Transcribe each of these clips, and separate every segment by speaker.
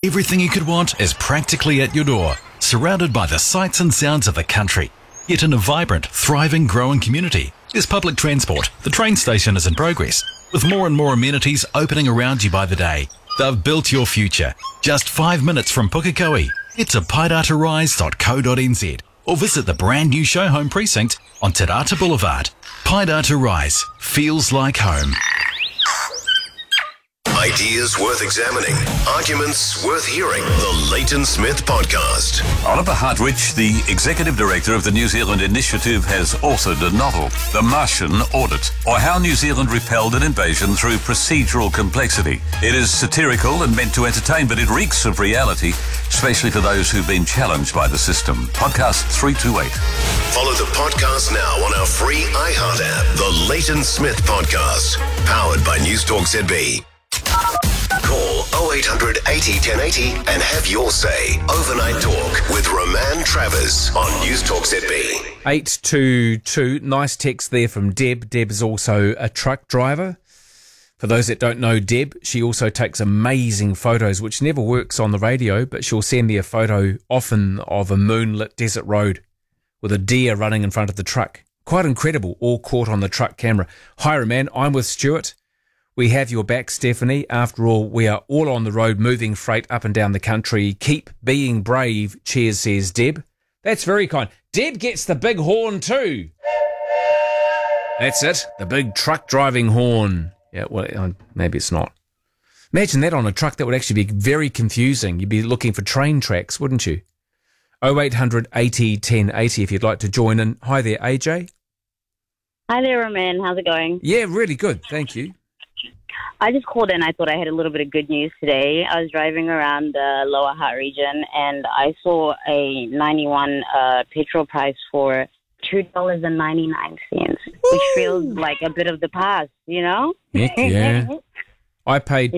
Speaker 1: Everything you could want is practically at your door, surrounded by the sights and sounds of the country. Yet in a vibrant, thriving, growing community, there's public transport. The train station is in progress, with more and more amenities opening around you by the day. They've built your future. Just 5 minutes from Pukekohe. Head to paidatarise.co.nz or visit the brand new show home precinct on Te Rata Boulevard. Paidata Rise feels like home.
Speaker 2: Ideas worth examining, arguments worth hearing. The Leighton Smith Podcast.
Speaker 3: Oliver Hartwich, the Executive Director of the New Zealand Initiative, has authored a novel, The Martian Audit, or How New Zealand Repelled an Invasion Through Procedural Complexity. It is satirical and meant to entertain, but it reeks of reality, especially for those who've been challenged by the system. Podcast 328.
Speaker 2: Follow the podcast now on our free iHeart app. The Leighton Smith Podcast. Powered by Newstalk ZB. Call 0800 80 1080 and have your say. Overnight Talk with Roman Travers on Newstalk ZB.
Speaker 4: 822, nice text there from Deb. Deb is also a truck driver. For those that don't know Deb, she also takes amazing photos, which never works on the radio, but she'll send me a photo often of a moonlit desert road with a deer running in front of the truck. Quite incredible, all caught on the truck camera. Hi, Roman, I'm with Stuart. We have your back, Stephanie. After all, we are all on the road moving freight up and down the country. Keep being brave. Cheers, says Deb. That's very kind. Deb gets the big horn too. That's it, the big truck driving horn. Yeah, well, maybe it's not. Imagine that on a truck. That would actually be very confusing. You'd be looking for train tracks, wouldn't you? 0800 80 1080 if you'd like to join in. Hi there, AJ.
Speaker 5: Hi there, Roman. How's it going?
Speaker 4: Yeah, really good. Thank you.
Speaker 5: I just called in. I thought I had a little bit of good news today. I was driving around the Lower Hutt region and I saw a 91 petrol price for $2.99, which feels like a bit of the past, you know?
Speaker 4: Heck yeah. I paid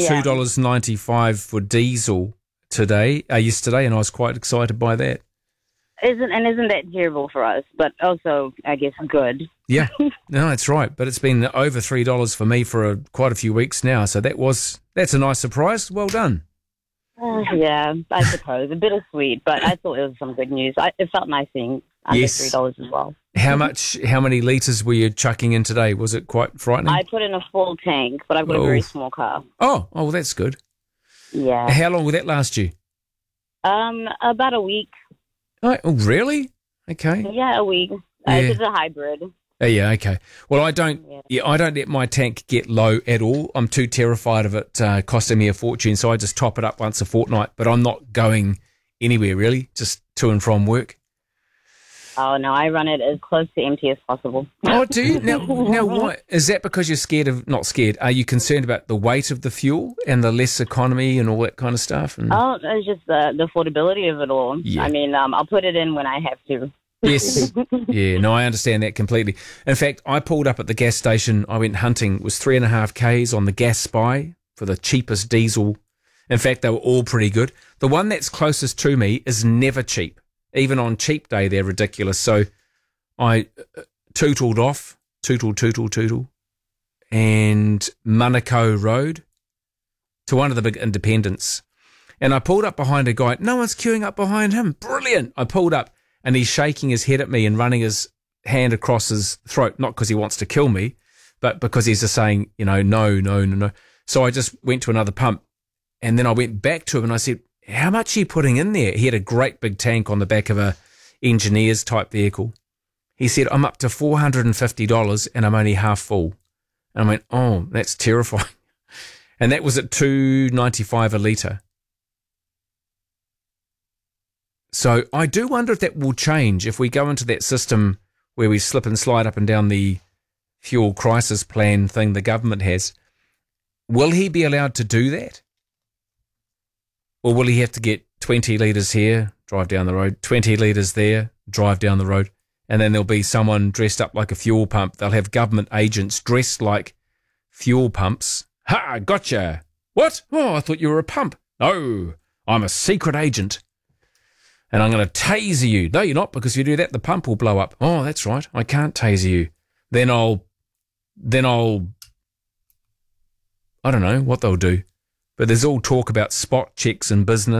Speaker 4: $2.95 for diesel yesterday, and I was quite excited by that.
Speaker 5: Isn't that terrible for us, but also, I guess, good.
Speaker 4: Yeah, no, that's right. But it's been over $3 for me for quite a few weeks now, so that's a nice surprise. Well done.
Speaker 5: Yeah, I suppose. A bit of sweet, but I thought it was some good news. It felt nice seeing under $3 as well.
Speaker 4: How many litres were you chucking in today? Was it quite frightening?
Speaker 5: I put in a full tank, but I've got a very small car.
Speaker 4: Oh, well, that's good.
Speaker 5: Yeah.
Speaker 4: How long will that last you?
Speaker 5: About a week.
Speaker 4: Oh, really? Okay.
Speaker 5: Yeah, a week.
Speaker 4: Yeah.
Speaker 5: It's a hybrid.
Speaker 4: Yeah, okay. Well, I don't let my tank get low at all. I'm too terrified of it costing me a fortune, so I just top it up once a fortnight. But I'm not going anywhere, really, just to and from work.
Speaker 5: Oh, no, I run it as close to empty as possible.
Speaker 4: Oh, do you? Now, why? Is that because you're not scared? Are you concerned about the weight of the fuel and the less economy and all that kind of stuff?
Speaker 5: Oh, it's just the affordability of it all.
Speaker 4: Yeah.
Speaker 5: I mean, I'll put it in when I have to.
Speaker 4: Yes. Yeah, no, I understand that completely. In fact, I pulled up at the gas station. I went hunting. It was 3.5 Ks on the Gas Spy for the cheapest diesel. In fact, they were all pretty good. The one that's closest to me is never cheap. Even on cheap day, they're ridiculous. So I tootled off, tootle, and Manukau Road to one of the big independents. And I pulled up behind a guy. No one's queuing up behind him. Brilliant. I pulled up and he's shaking his head at me and running his hand across his throat, not because he wants to kill me, but because he's just saying, no. So I just went to another pump and then I went back to him and I said, how much are you putting in there? He had a great big tank on the back of a engineer's type vehicle. He said, I'm up to $450 and I'm only half full. And I went, oh, that's terrifying. And that was at $2.95 a litre. So I do wonder if that will change if we go into that system where we slip and slide up and down the fuel crisis plan thing the government has. Will he be allowed to do that? Or will he have to get 20 litres here, drive down the road, 20 litres there, drive down the road, and then there'll be someone dressed up like a fuel pump. They'll have government agents dressed like fuel pumps. Ha, gotcha. What? Oh, I thought you were a pump. No, I'm a secret agent. And I'm going to taser you. No, you're not, because if you do that, the pump will blow up. Oh, that's right. I can't taser you. Then I'll, I don't know what they'll do. But there's all talk about spot checks in business.